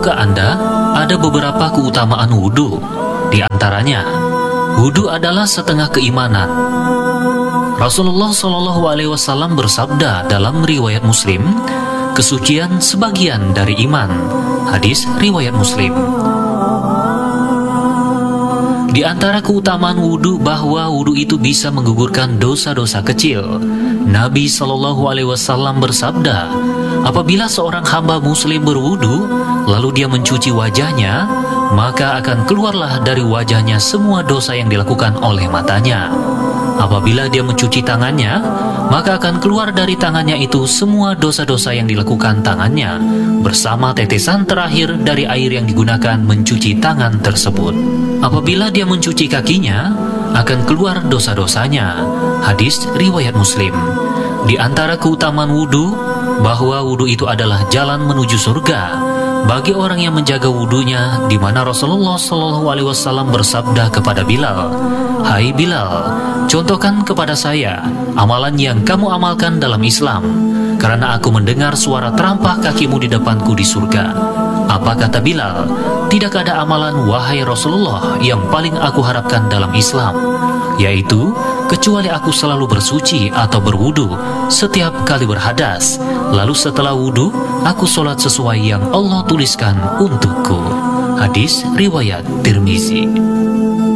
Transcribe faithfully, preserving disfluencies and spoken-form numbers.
tahukah Anda ada beberapa keutamaan wudhu? Di antaranya, wudhu adalah setengah keimanan. Rasulullah shallallahu alaihi wasallam bersabda dalam riwayat Muslim, kesucian sebagian dari iman. Hadis riwayat Muslim. Di antara keutamaan wudhu bahwa wudhu itu bisa menggugurkan dosa-dosa kecil. Nabi shallallahu alaihi wasallam bersabda, apabila seorang hamba muslim berwudhu, lalu dia mencuci wajahnya, maka akan keluarlah dari wajahnya semua dosa yang dilakukan oleh matanya. Apabila dia mencuci tangannya, maka akan keluar dari tangannya itu semua dosa-dosa yang dilakukan tangannya, bersama tetesan terakhir dari air yang digunakan mencuci tangan tersebut. Apabila dia mencuci kakinya, akan keluar dosa-dosanya. Hadis riwayat Muslim. Di antara keutamaan wudhu, bahwa wudhu itu adalah jalan menuju surga bagi orang yang menjaga wudhunya, di mana Rasulullah shallallahu alaihi wasallam bersabda kepada Bilal, hai Bilal, contohkan kepada saya amalan yang kamu amalkan dalam Islam, karena aku mendengar suara terampah kakimu di depanku di surga. Apa kata Bilal? Tidak ada amalan wahai Rasulullah yang paling aku harapkan dalam Islam, yaitu kecuali aku selalu bersuci atau berwudu setiap kali berhadas, lalu setelah wudu aku sholat sesuai yang Allah tuliskan untukku. Hadis riwayat Tirmizi.